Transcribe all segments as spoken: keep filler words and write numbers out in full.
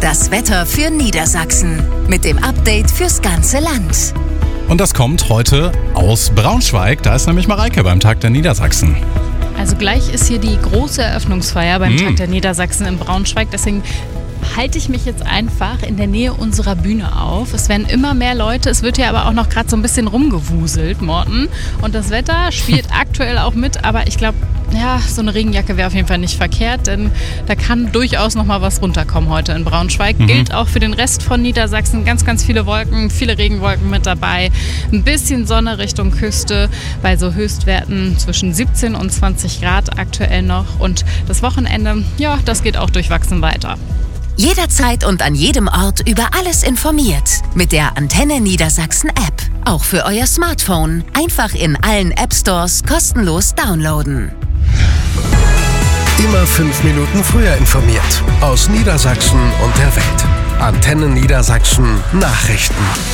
Das Wetter für Niedersachsen mit dem Update fürs ganze Land. Und das kommt heute aus Braunschweig. Da ist nämlich Mareike beim Tag der Niedersachsen. Also gleich ist hier die große Eröffnungsfeier beim mm. Tag der Niedersachsen in Braunschweig. Deswegen halte ich mich jetzt einfach in der Nähe unserer Bühne auf. Es werden immer mehr Leute. Es wird hier aber auch noch gerade so ein bisschen rumgewuselt, Morten. Und das Wetter spielt aktuell auch mit. Aber ich glaube, ja, so eine Regenjacke wäre auf jeden Fall nicht verkehrt. Denn da kann durchaus noch mal was runterkommen heute in Braunschweig. Mhm. Gilt auch für den Rest von Niedersachsen. Ganz, ganz viele Wolken, viele Regenwolken mit dabei. Ein bisschen Sonne Richtung Küste bei so Höchstwerten zwischen siebzehn und zwanzig Grad aktuell noch. Und das Wochenende, ja, das geht auch durchwachsen weiter. Jederzeit und an jedem Ort über alles informiert. Mit der Antenne Niedersachsen App. Auch für euer Smartphone. Einfach in allen App Stores kostenlos downloaden. Immer fünf Minuten früher informiert. Aus Niedersachsen und der Welt. Antenne Niedersachsen Nachrichten.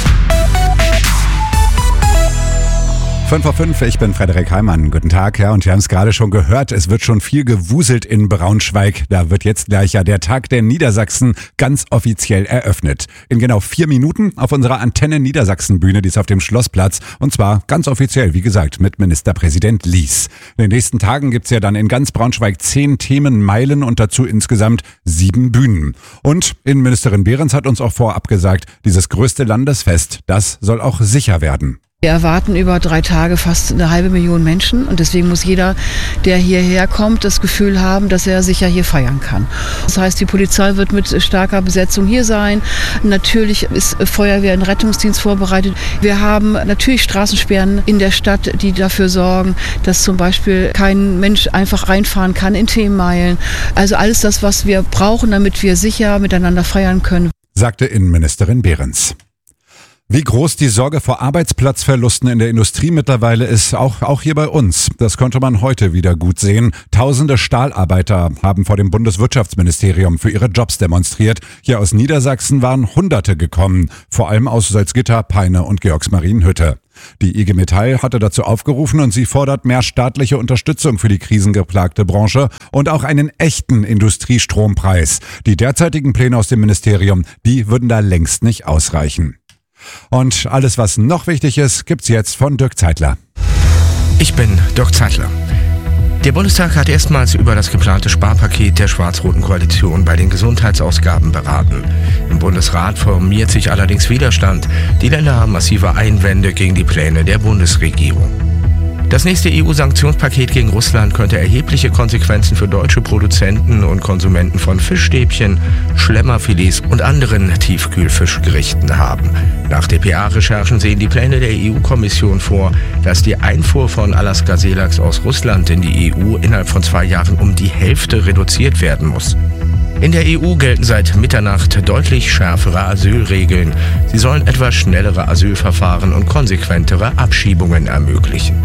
fünf vor fünf, ich bin Frederik Heimann. Guten Tag, ja, und wir haben es gerade schon gehört, es wird schon viel gewuselt in Braunschweig. Da wird jetzt gleich ja der Tag der Niedersachsen ganz offiziell eröffnet. In genau vier Minuten auf unserer Antenne Niedersachsen Bühne, die ist auf dem Schlossplatz. Und zwar ganz offiziell, wie gesagt, mit Ministerpräsident Lies. In den nächsten Tagen gibt's ja dann in ganz Braunschweig zehn Themenmeilen und dazu insgesamt sieben Bühnen. Und Innenministerin Behrens hat uns auch vorab gesagt, dieses größte Landesfest, das soll auch sicher werden. Wir erwarten über drei Tage fast eine halbe Million Menschen und deswegen muss jeder, der hierher kommt, das Gefühl haben, dass er sicher hier feiern kann. Das heißt, die Polizei wird mit starker Besetzung hier sein. Natürlich ist Feuerwehr und Rettungsdienst vorbereitet. Wir haben natürlich Straßensperren in der Stadt, die dafür sorgen, dass zum Beispiel kein Mensch einfach reinfahren kann in Themenmeilen. Also alles das, was wir brauchen, damit wir sicher miteinander feiern können, sagte Innenministerin Behrens. Wie groß die Sorge vor Arbeitsplatzverlusten in der Industrie mittlerweile ist, auch, auch hier bei uns. Das konnte man heute wieder gut sehen. Tausende Stahlarbeiter haben vor dem Bundeswirtschaftsministerium für ihre Jobs demonstriert. Hier aus Niedersachsen waren Hunderte gekommen, vor allem aus Salzgitter, Peine und Georgsmarienhütte. Die I G Metall hatte dazu aufgerufen und sie fordert mehr staatliche Unterstützung für die krisengeplagte Branche und auch einen echten Industriestrompreis. Die derzeitigen Pläne aus dem Ministerium, die würden da längst nicht ausreichen. Und alles, was noch wichtig ist, gibt's jetzt von Dirk Zeitler. Ich bin Dirk Zeitler. Der Bundestag hat erstmals über das geplante Sparpaket der schwarz-roten Koalition bei den Gesundheitsausgaben beraten. Im Bundesrat formiert sich allerdings Widerstand. Die Länder haben massive Einwände gegen die Pläne der Bundesregierung. Das nächste E U-Sanktionspaket gegen Russland könnte erhebliche Konsequenzen für deutsche Produzenten und Konsumenten von Fischstäbchen, Schlemmerfilets und anderen Tiefkühlfischgerichten haben. Nach D P A-Recherchen sehen die Pläne der E U-Kommission vor, dass die Einfuhr von Alaska-Seelachs aus Russland in die E U innerhalb von zwei Jahren um die Hälfte reduziert werden muss. In der E U gelten seit Mitternacht deutlich schärfere Asylregeln. Sie sollen etwas schnellere Asylverfahren und konsequentere Abschiebungen ermöglichen.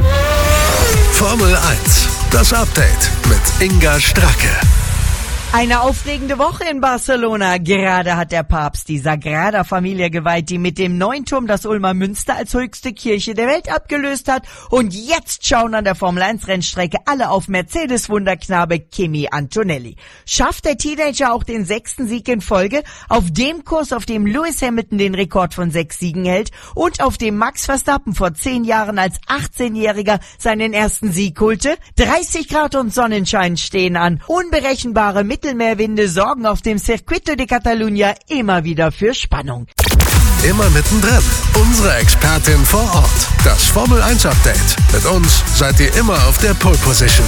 Formel eins, das Update mit Inga Stracke. Eine aufregende Woche in Barcelona. Gerade hat der Papst die Sagrada Familia geweiht, die mit dem neuen Turm das Ulmer Münster als höchste Kirche der Welt abgelöst hat. Und jetzt schauen an der Formel eins Rennstrecke alle auf Mercedes-Wunderknabe Kimi Antonelli. Schafft der Teenager auch den sechsten Sieg in Folge? Auf dem Kurs, auf dem Lewis Hamilton den Rekord von sechs Siegen hält und auf dem Max Verstappen vor zehn Jahren als achtzehnjähriger seinen ersten Sieg holte? dreißig Grad und Sonnenschein stehen an. Unberechenbare Mittelmeerwinde sorgen auf dem Circuito de Catalunya immer wieder für Spannung. Immer mittendrin. Unsere Expertin vor Ort. Das Formel eins Update. Mit uns seid ihr immer auf der Pole Position.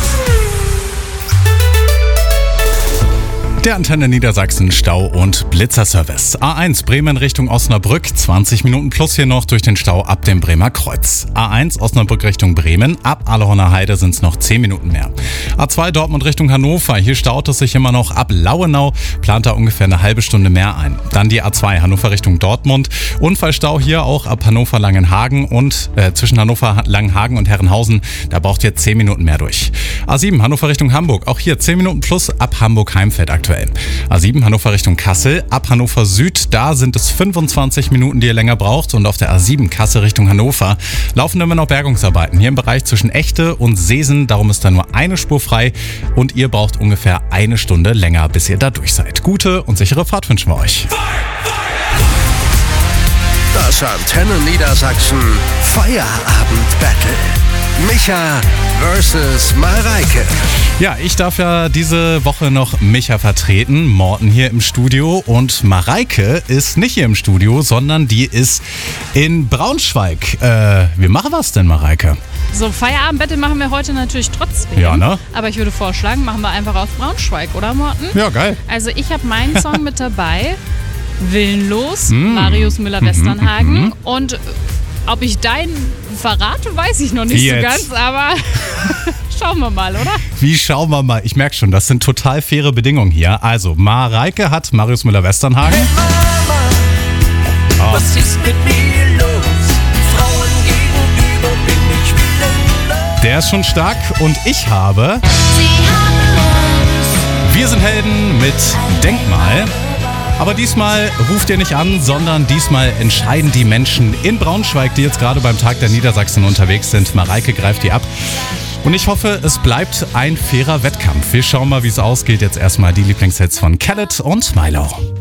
Der Antenne Niedersachsen Stau- und Blitzerservice. A eins Bremen Richtung Osnabrück, zwanzig Minuten plus hier noch durch den Stau ab dem Bremer Kreuz. A eins Osnabrück Richtung Bremen, ab Allerhorner Heide sind es noch zehn Minuten mehr. A zwei Dortmund Richtung Hannover, hier staut es sich immer noch ab Lauenau, plant da ungefähr eine halbe Stunde mehr ein. Dann die A zwei Hannover Richtung Dortmund, Unfallstau hier auch ab Hannover Langenhagen und äh, zwischen Hannover Langenhagen und Herrenhausen, da braucht ihr zehn Minuten mehr durch. A sieben Hannover Richtung Hamburg, auch hier zehn Minuten plus ab Hamburg Heimfeld aktuell. aktuell. A sieben Hannover Richtung Kassel. Ab Hannover Süd, da sind es fünfundzwanzig Minuten, die ihr länger braucht. Und auf der A sieben Kassel Richtung Hannover laufen immer noch Bergungsarbeiten. Hier im Bereich zwischen Echte und Seesen. Darum ist da nur eine Spur frei. Und ihr braucht ungefähr eine Stunde länger, bis ihr da durch seid. Gute und sichere Fahrt wünschen wir euch. Das Antenne Niedersachsen Feierabend-Battle. Micha versus Mareike. Ja, ich darf ja diese Woche noch Micha vertreten. Morten hier im Studio und Mareike ist nicht hier im Studio, sondern die ist in Braunschweig. Äh, wie machen wir es denn, Mareike? So, Feierabend-Battle machen wir heute natürlich trotzdem. Ja, ne? Aber ich würde vorschlagen, machen wir einfach aus Braunschweig, oder Morten? Ja, geil. Also ich habe meinen Song mit dabei. Willenlos, Mm. Marius Müller-Westernhagen. Mm, mm, mm. Und ob ich deinen verrate, weiß ich noch nicht Wie so jetzt? ganz, aber schauen wir mal, oder? Wie schauen wir mal? Ich merke schon, das sind total faire Bedingungen hier. Also, Mareike hat Marius Müller-Westernhagen. Oh. Was ist mit mir los? Frauen gegenüber bin ich willenlos. Der ist schon stark und ich habe Wir sind Helden mit Denkmal. Aber diesmal ruft ihr nicht an, sondern diesmal entscheiden die Menschen in Braunschweig, die jetzt gerade beim Tag der Niedersachsen unterwegs sind. Mareike greift die ab. Und ich hoffe, es bleibt ein fairer Wettkampf. Wir schauen mal, wie es ausgeht. Jetzt erstmal die Lieblingshits von Khaled und Milo.